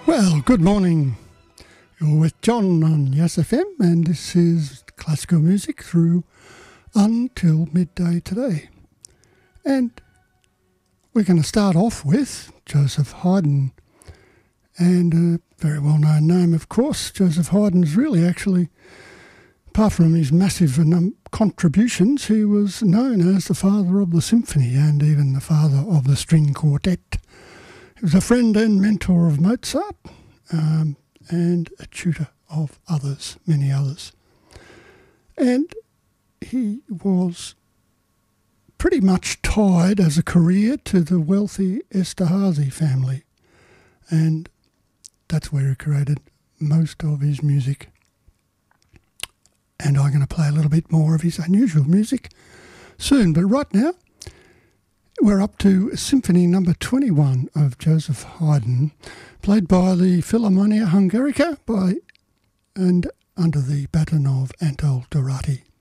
Well, good morning. You're with John on Yes FM, and this is classical music through until midday today. And we're going to start off with Joseph Haydn, and a very well-known name, of course. Joseph Haydn's really actually, apart from his massive contributions, he was known as the father of the symphony and even the father of the string quartet. He was a friend and mentor of Mozart, and a tutor of others, many others. And he was pretty much tied as a career to the wealthy Esterházy family, and that's where he created most of his music. And I'm going to play a little bit more of his unusual music soon, but right now we're up to Symphony number 21 of Joseph Haydn, played by the Philharmonia Hungarica and under the baton of Antal Dorati.